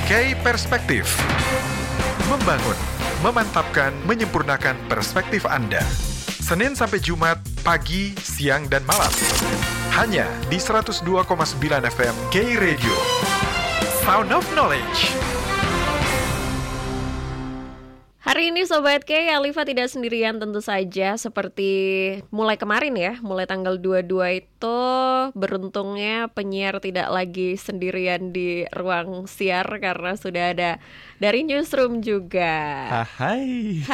K Perspektif. Membangun, memantapkan, menyempurnakan perspektif Anda. Senin sampai Jumat, pagi, siang, dan malam. Hanya di 102,9 FM K Radio. Sound of Knowledge. Hari ini Sobat K, Alifa tidak sendirian tentu saja. Seperti mulai kemarin ya, mulai tanggal 22 itu beruntungnya penyiar tidak lagi sendirian di ruang siar karena sudah ada dari Newsroom juga. Hai.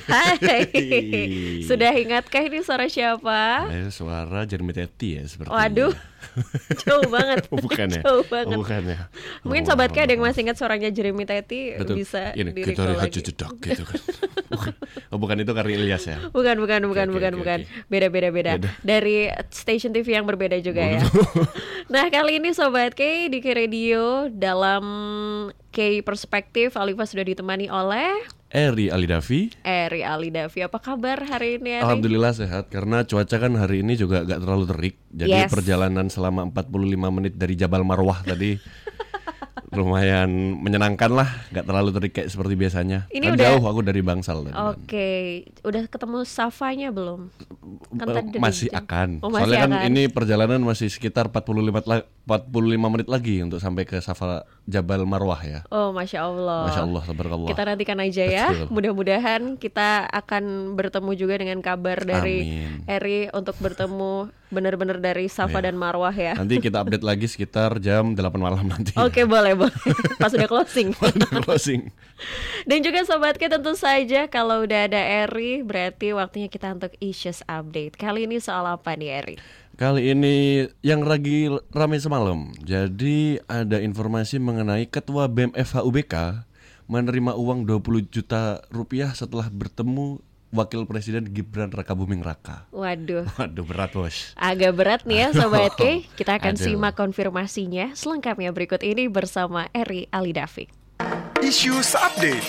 Sudah ingatkah ini suara siapa? Suara Jeremy Teti ya seperti. Waduh, jauh banget. Bukan ya? Jauh banget. Bukan ya? Mungkin Sobat K ada yang masih ingat suaranya Jeremy Teti. Betul. Bisa ini, di-recall kita lagi. jedak gitu kan. bukan itu Karni Ilyas ya? Bukan. Oke. Beda. Dari stasiun TV yang berbeda juga ya. Nah, kali ini Sobat K di K Radio dalam K Perspektif, Alifa sudah ditemani oleh Eri Alidavi. Apa kabar hari ini, Eri? Alhamdulillah sehat, karena cuaca kan hari ini juga gak terlalu terik. Jadi Yes. perjalanan selama 45 menit dari Jabal Marwah tadi lumayan menyenangkan lah, gak terlalu terik kayak seperti biasanya. Ini Kan udah- jauh aku dari Bangsal tadi. Oke, udah ketemu Safanya belum? Kan tadi Masih dari jam. akan. Oh, masih Soalnya kan akan. ini perjalanan masih sekitar 45 menit lagi untuk sampai ke Safa Jabal Marwah ya. Oh, Masya Allah. Masya Allah, tabarakallah. Kita nantikan aja ya. Betul. Mudah-mudahan kita akan bertemu juga dengan kabar dari Amin. Eri untuk bertemu benar-benar dari Safa Iya. dan Marwah ya. Nanti kita update lagi sekitar jam 8 malam nanti. Oke, boleh. Pas udah closing. Udah closing. Dan juga Sobat K, tentu saja kalau udah ada Eri berarti waktunya kita untuk issues update. Kali ini soal apa nih, Eri? Kali ini yang lagi ramai semalam. Jadi ada informasi mengenai Ketua BEM FHUBK menerima uang 20 juta rupiah setelah bertemu Wakil Presiden Gibran Rakabuming Raka. Waduh, Waduh, berat bos. agak berat nih ya Sobat K. Kita akan Aduh. simak konfirmasinya selengkapnya berikut ini bersama Eri Alidavi. Issues Update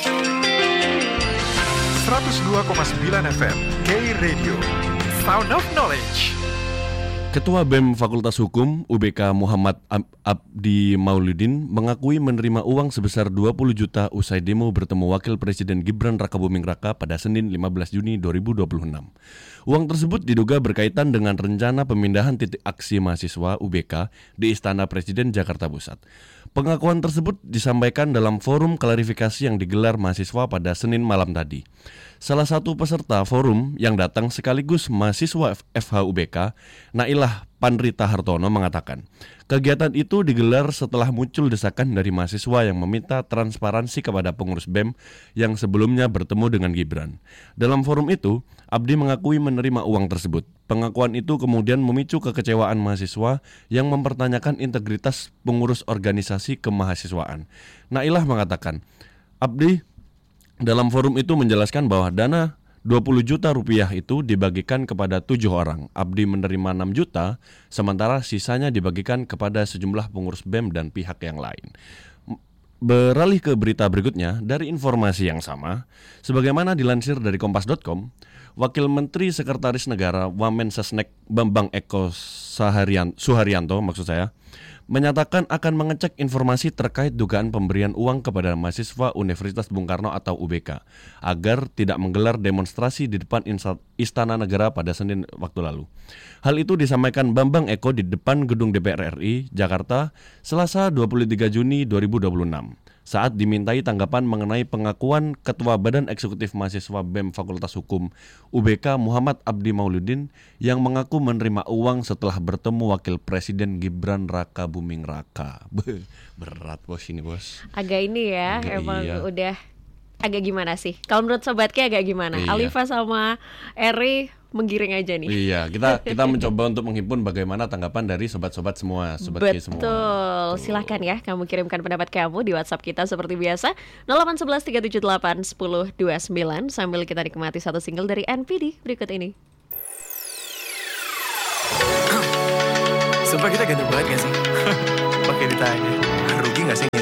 102,9 FM K Radio. Sound of Knowledge. Ketua BEM Fakultas Hukum UBK Muhammad Abdi Mauludin mengakui menerima uang sebesar 20 juta usai demo bertemu Wakil Presiden Gibran Rakabuming Raka pada Senin 15 Juni 2026. Uang tersebut diduga berkaitan dengan rencana pemindahan titik aksi mahasiswa UBK di Istana Presiden Jakarta Pusat. Pengakuan tersebut disampaikan dalam forum klarifikasi yang digelar mahasiswa pada Senin malam tadi. Salah satu peserta forum yang datang sekaligus mahasiswa FHUBK, Nailah Pandrita Hartono mengatakan, kegiatan itu digelar setelah muncul desakan dari mahasiswa yang meminta transparansi kepada pengurus BEM yang sebelumnya bertemu dengan Gibran. Dalam forum itu, Abdi mengakui menerima uang tersebut. Pengakuan itu kemudian memicu kekecewaan mahasiswa yang mempertanyakan integritas pengurus organisasi kemahasiswaan. Nailah mengatakan, Abdi dalam forum itu menjelaskan bahwa dana 20 juta rupiah itu dibagikan kepada 7 orang. Abdi menerima 6 juta, sementara sisanya dibagikan kepada sejumlah pengurus BEM dan pihak yang lain. Beralih ke berita berikutnya, dari informasi yang sama, sebagaimana dilansir dari kompas.com, Wakil Menteri Sekretaris Negara Wamensesnek Bambang Eko Suharyanto menyatakan akan mengecek informasi terkait dugaan pemberian uang kepada mahasiswa Universitas Bung Karno atau UBK agar tidak menggelar demonstrasi di depan Istana Negara pada Senin waktu lalu. Hal itu disampaikan Bambang Eko di depan Gedung DPR RI, Jakarta, Selasa 23 Juni 2026. Saat dimintai tanggapan mengenai pengakuan Ketua Badan Eksekutif Mahasiswa BEM Fakultas Hukum UBK Muhammad Abdi Mauludin yang mengaku menerima uang setelah bertemu Wakil Presiden Gibran Rakabuming Raka. Berat bos ini bos. Agak ini ya, Agak emang iya. udah agak gimana sih? Kalau menurut Sobat K agak gimana? Iya. Alifa sama Eri menggiring aja nih. Iya, kita mencoba untuk menghimpun bagaimana tanggapan dari sobat-sobat semua, sobat K semua. Betul. Silahkan ya kamu kirimkan pendapat kamu di WhatsApp kita seperti biasa 0811 378 1029 sambil kita nikmati satu single dari NPD berikut ini. Sumpah kita ganteng banget gak sih? Pakai ditanya rugi gak sih